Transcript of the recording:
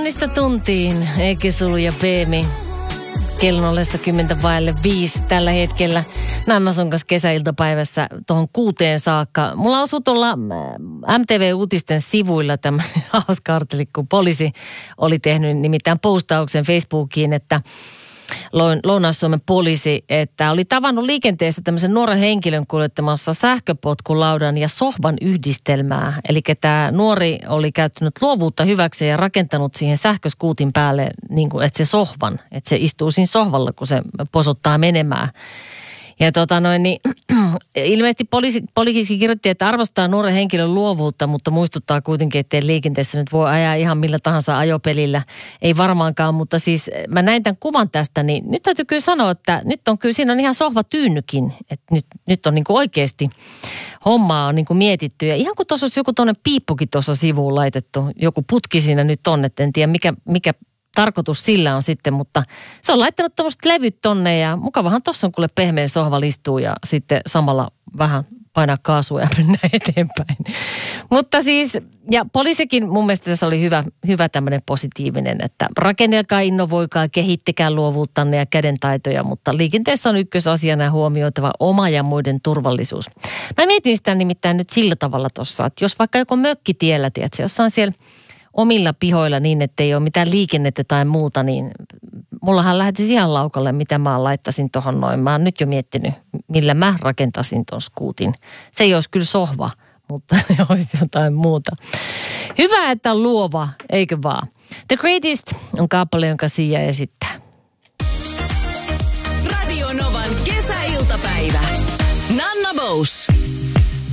tunnista tuntiin, Ekesulu ja Peemi. Kello 10:05 tällä hetkellä. Nanna sun kanssa kesäiltapäivässä tuohon 6 saakka. Mulla osui tuolla MTV-uutisten sivuilla tämä hauska artikkeli, kun poliisi oli tehnyt nimittäin postauksen Facebookiin, että Lounais-Suomen poliisi, että oli tavannut liikenteessä tämmöisen nuoren henkilön kuljettamassa sähköpotkulaudan ja sohvan yhdistelmää. Eli tämä nuori oli käyttänyt luovuutta hyväksi ja rakentanut siihen sähköskuutin päälle, niin kuin, että se istuu siinä sohvalla, kun se posottaa menemään. Ja ilmeisesti poliisi kirjoitti, että arvostaa nuoren henkilön luovuutta, mutta muistuttaa kuitenkin, ettei liikenteessä nyt voi ajaa ihan millä tahansa ajopelillä. Ei varmaankaan, mutta siis mä näin tämän kuvan tästä, niin nyt täytyy kyllä sanoa, että nyt on kyllä, siinä on ihan sohvatyynnykin. Että nyt on niin kuin oikeasti hommaa on niin kuin mietitty. Ja ihan kuin tuossa olisi joku tuonne piippukin tuossa sivuun laitettu, joku putki siinä nyt on, että en tiedä mikä tarkoitus sillä on sitten, mutta se on laittanut tuommoiset levyt tonne ja mukavahan tuossa on kuule pehmeä sohva istuu ja sitten samalla vähän painaa kaasua ja mennä eteenpäin. Mutta siis, ja poliisikin mun mielestä tässä oli hyvä tämmöinen positiivinen, että rakennelkaa, innovoikaa, kehittäkää luovuuttanne ja kädentaitoja, mutta liikenteessä on ykkösasiana huomioitava oma ja muiden turvallisuus. Mä mietin sitä nimittäin nyt sillä tavalla tuossa, että jos vaikka joku mökkitiellä, tiedätkö, jossain siellä omilla pihoilla niin, että ei ole mitään liikennettä tai muuta, niin mullahan lähtisi ihan laukalle, mitä mä laittaisin tuohon noin. Mä oon nyt jo miettinyt, millä mä rakentaisin ton skuutin. Se ei olisi kyllä sohva, mutta olisi jotain muuta. Hyvä, että on luova, eikö vaan? The Greatest on kappale, jonka Sia esittää. Radio Novan kesäiltapäivä. Nanna Bous.